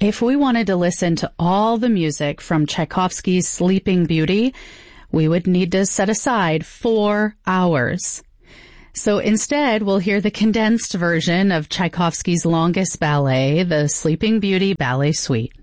If we wanted to listen to all the music from Tchaikovsky's Sleeping Beauty, we would need to set aside 4 hours. So instead, we'll hear the condensed version of Tchaikovsky's longest ballet, the Sleeping Beauty Ballet Suite.